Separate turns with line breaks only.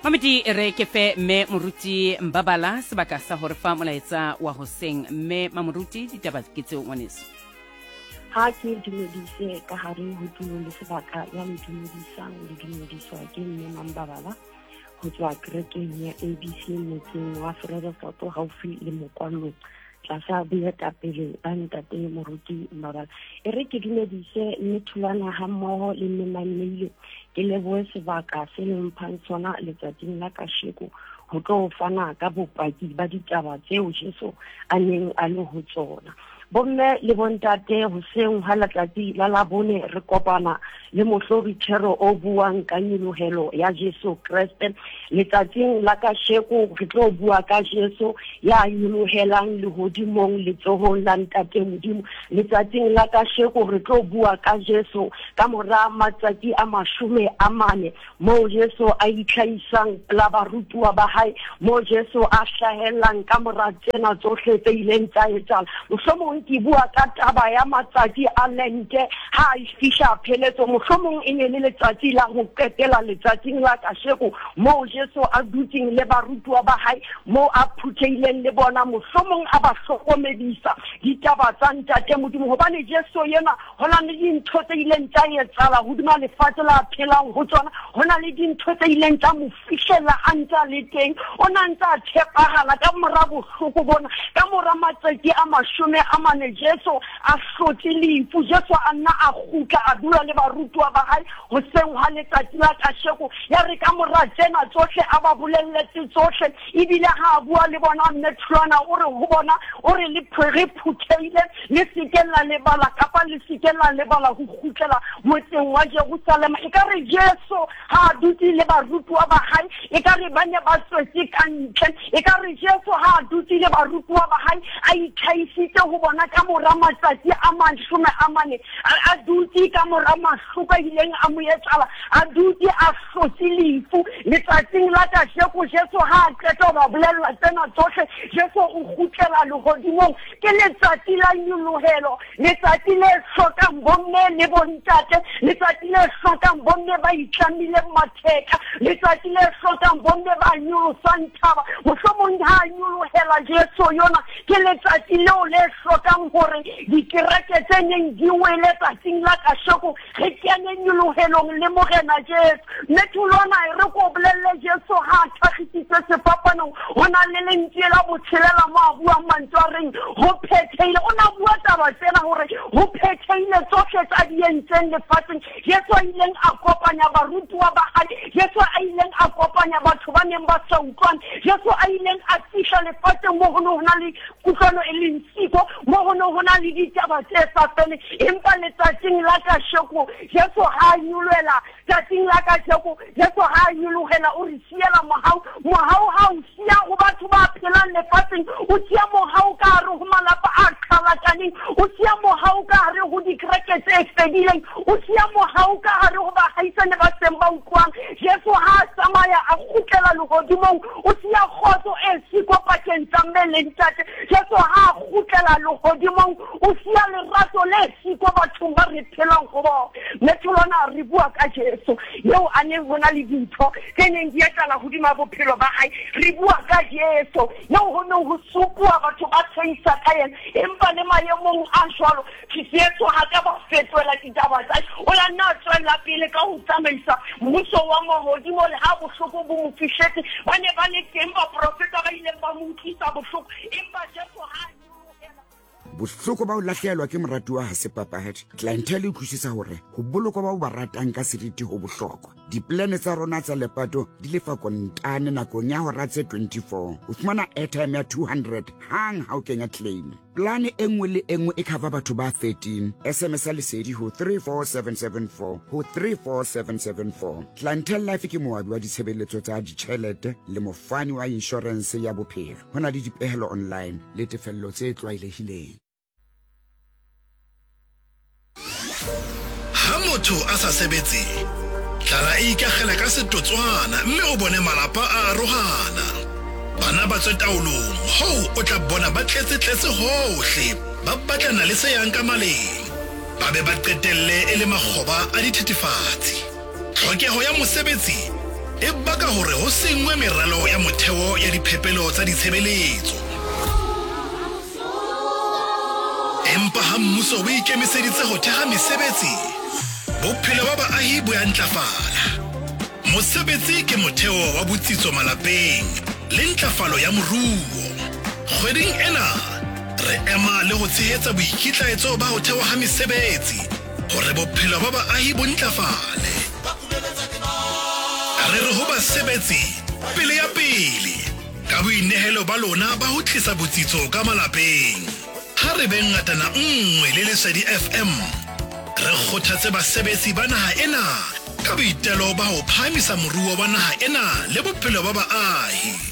Mamedi re ke fe me moruti Mbabala sebaka sa hore fa molaetsa wa hoseng me mamoruti ditaba ke tseo ngwaneso.
Ha ke dumedise ka hare ho tulo le sebaka ya dumedisang le dumediswa ke mme Mbabala ho tswa kerekeng ya ABC motseng wa Vrystaat haufi le Mokwallo tlasa boetapele ba ntate moruti Mbabala. E re ke dumedise mme thulana ha mmoho le mmamile ke lebohe sebaka se le mphang tsona letsatsing la kasheko ho tlo fana ka bopaki ba ditaba tseo Jesu a neng a le ho tsona. Bomme le bontate hoseng ha letsatsi la labone re kopana le mohlodithero o buang ka nyelohelo ya Jesu Kriste. Letsatsing la kasheko re tlo bua ka Jesu ya nyelohelang lehodimong letsohong la ntate Modimo. Letsatsing la kasheko re tlo bua ka Jesu ka mora matsatsi a 40 mo Jesu a itlhaisang la barutwa ba hae, mo Jesu a hlahelang ka mora tsena tsohle tse ileng tsa etsahala. Mohlomong ke bua ka taba ya matsatsi a lente ha e fihla pheletso, mohlomong e ne le letsatsi la ho qetela letsatsing la kasheko mo Jesu a dutseng le barutwa ba hae, mo a phutheileng le bona, mohlomong a ba hlokomedisa ditaba tsa ntate Modimo hobane Jesu yena hona le dintho tse ileng tsa etsahala hodima lefatshe la phelang ho tsona, hona le dintho tse ileng tsa mo fihlela a ntsa le teng, ona ntsa tshepahala ka mora bohloko bona, ka mora matsatsi a 40 Jesu a hlotse lefu, Jesu a nna a kgutla a dula le barutwa ba hae hoseng ha letsatsi la kasheko ya re ka mora tsena tsohle a ba bolelletse tsohle, ebile ha a bua le bona mmethlwana o re ho bona o re le phutheile le sikela le bala kapa le sikela le bala ho kgutlela motseng wa Jerusalem. E ka re Jesu ha a dutse le barutwa ba hae, e ka re bane ba tswetse ka ntle, e ka re Jesu ha a dutse le barutwa ba hae a itlhaisitse ho bona ka mora matsatsi a 40 a dutse ka mora mahloka ileng a mo etsala, a dutse a hlotse lefu. Letsatsing la kasheko Jesu ha a qeta ba bolella tsena tsohle, Jesu o kgutlela lehodimong. Ke letsatsi la nyolohelo, letsatsi le hlokang bomme le bontate, letsatsi le hlokang bomme ba itlamile matheka, letsatsi le hlokang bomme ba nyolosang thaba. Mohlomong ha a nyolohela Jesu yona ke letsatsi leo le hlokang hore dikereke tse neng di wele tsatsing la kasheko re kene nyolohelong le morena Jesu. Metulona e re ko bolelle Jesu ha a tlhagisitse sefapanong, hona le lentswe la botshelela mo a buang mantswareng ho phetheile, o na bua taba tsena hore ho phetheile tsohle tsa di entseng lefatsheng. Jesu a ileng a kopanya barutwa ba hae, Jesu a ileng a kopanya batho ba neng ba sa utlwane, Jesu a ileng a fihla lefatsheng mo ho na le kutlwano e leng siko, mo ho na le ditaba tse sa feleng. Empa letsatsing la kasheko Jesu ha a nyolwela, tsatsing la kasheko Jesu ha a nyolohela, o re siela mohau ha o sia ho batho ba phelang lefatsheng, o sia mohau ka hare ho malapa a qhalakaneng, o sia mohau ka hare ho dikereke tse fedileng, o sia mohau ka hare ho bahaisane ba seng ba utlwang. Jesu ha a tsamaya a kgutlela lehodimong, o sia kgotso e siko pakeng tsa mme le ntate. Jesu ha a kgutlela lehodimong, o sia lerato le siko bathong ba re phelang ho bona. Metholwana re bua ka Jesu yeo a neng hona le dintho tse neng di etsahala hodima bophelo ba hae, re bua ka Jesu yeo ho neng ho supua batho ba tshehisa ka yena, empa le maemong a jwalo Jesu ha ka ba fetola ditaba tsa o ya nna tswela pele ka ho tsamaisa mmuso wa mahodimo le ha bohloko bo mo fihletse. Ba ne ba le teng ba profeta ba ileng ba mo utlwisa bohloko, empa Jesu ha
bohloko ba o lahlehelwa ke moratuwa ha se papahadi. Clientele e utlwisisa hore ho bolokwa ba o ba ratang ka seriti ho bohlokwa. Diplane tsa rona tsa lepato di lefa kontane nakong ya hora tse 24. O fumana airtime ya 200 hang ha o kenya claim. Plane e nngwe le e nngwe e cover batho ba 13. SMS lesedi ho 34774 ho 34774. Clientele Life ke moabi wa ditshebeletso tsa ditjhelete le mofani wa insurance ya bophelo. Hona le dipehelo online le tefello tse tlwaelehileng.
Ha motho a sa sebetse, tlala e ikagela ka setotswana mme o bone malapa a rohana. Bana ba tswe taolong, ho o tla bona ba tletse hohle, ba batlana le se yang ka maleng. Ba be ba qetelle e le makgoba a dithethefatsi. Tlhokeho ya mosebetsi e baka hore ho sengwe meralo ya motheo ya diphepelo tsa ditshebeletso. Empa ha mmuso o ikemiseditse ho theha mesebetsi, bophelo ba baahi bo a ntlafala. Mosebetsi ke motheo wa botsitso malapeng le ntlafalo ya moruo. Kgweding ena re ema le ho tshehetsa boikitlaetso ba ho thewa ha mesebetsi hore bophelo ba baahi bo ntlafale. Re re ho basebetsi pele ya pele ka boinehelo ba lona ba ho tlisa botsitso ka malapeng. Ha re be ngatana nngwe le Lesedi FM, re kgothatse basebetsi ba naha ena ka boitelo ba ho phahamisa moruo wa naha ena le bophelo ba baahi.